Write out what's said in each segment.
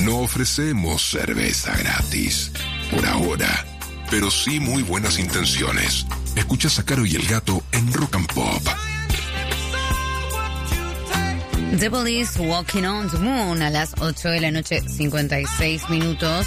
No ofrecemos cerveza gratis, por ahora, pero sí muy buenas intenciones. Escuchas a Caro y el Gato en Rock and Pop. The Police, Walking on the Moon, a las 8 de la noche, 56 minutos.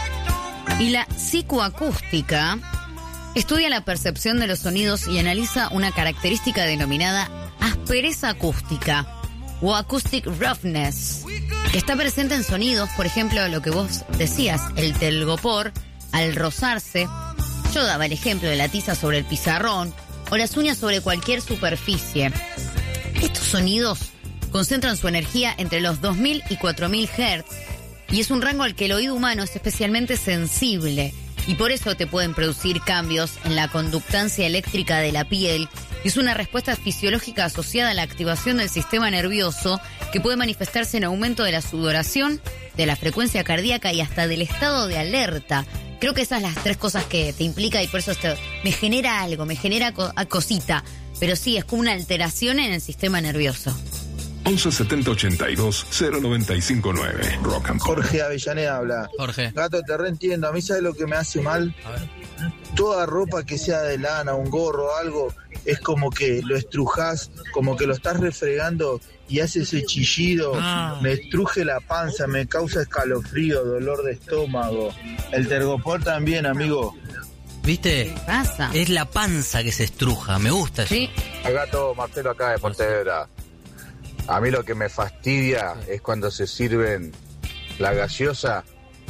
Y la psicoacústica estudia la percepción de los sonidos y analiza una característica denominada aspereza acústica o acoustic roughness, que está presente en sonidos, por ejemplo, lo que vos decías, el telgopor al rozarse. Yo daba el ejemplo de la tiza sobre el pizarrón o las uñas sobre cualquier superficie. Estos sonidos concentran su energía entre los 2000 y 4000 Hz y es un rango al que el oído humano es especialmente sensible y por eso te pueden producir cambios en la conductancia eléctrica de la piel. Es una respuesta fisiológica asociada a la activación del sistema nervioso que puede manifestarse en aumento de la sudoración, de la frecuencia cardíaca y hasta del estado de alerta. Creo que esas son las 3 cosas que te implica y por eso me genera algo, me genera cosita. Pero sí, es como una alteración en el sistema nervioso. 11 70 82 095 9. Rock and Pop. Jorge Avellaneda habla. Jorge. Gato, te reentiendo. A mí, ¿sabes lo que me hace mal? A ver. Toda ropa que sea de lana, un gorro, algo, es como que lo estrujás, como que lo estás refregando y hace ese chillido. Me estruje la panza, me causa escalofrío, dolor de estómago. El tergopor también, amigo. ¿Viste? ¿Qué pasa? Es la panza que se estruja, me gusta eso. Sí. Gato, Marcelo acá de Pontevedra. A mí lo que me fastidia es cuando se sirven la gaseosa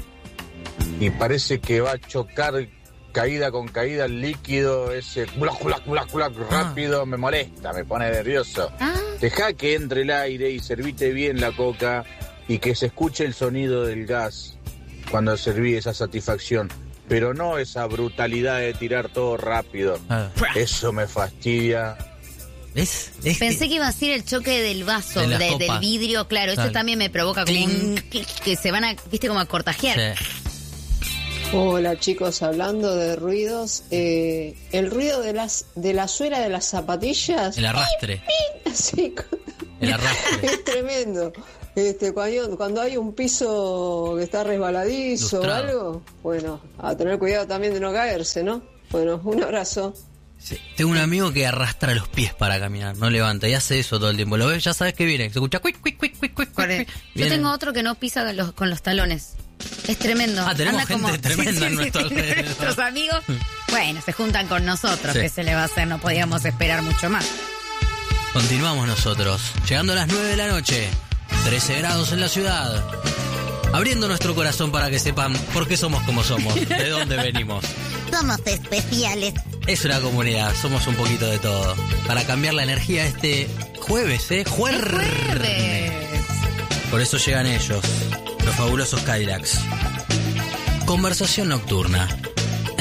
y parece que va a chocar caída con caída el líquido, ese rápido, me molesta, me pone nervioso. Dejá que entre el aire y servite bien la coca y que se escuche el sonido del gas cuando serví esa satisfacción, pero no esa brutalidad de tirar todo rápido. Eso me fastidia. Pensé que iba a ser el choque del vaso, del vidrio, claro, eso también me provoca como que se van a, viste, como a cortajear. Sí. Hola chicos, hablando de ruidos, el ruido de la suela de las zapatillas. El arrastre. Sí, el arrastre. Es tremendo. Cuando hay un piso que está resbaladizo o algo, bueno, a tener cuidado también de no caerse, ¿no? Bueno, un abrazo. Sí. Tengo un amigo que arrastra los pies para caminar, no levanta y hace eso todo el tiempo. Lo ves, ya sabes que viene, se escucha cuic, cuic, cuic, cuic, cuic, cuic. Yo tengo otro que no pisa con los talones. Es tremendo. Tenemos gente tremenda en nuestro alrededor. Nuestros amigos, bueno, se juntan con nosotros, Sí. ¿qué se le va a hacer? No podíamos esperar mucho más. Continuamos nosotros, llegando a las 9 de la noche, 13 grados en la ciudad, abriendo nuestro corazón para que sepan por qué somos como somos, de dónde venimos. Somos especiales. Es una comunidad, somos un poquito de todo. Para cambiar la energía este jueves, jueves. Por eso llegan ellos, los fabulosos Cadillacs. Conversación nocturna.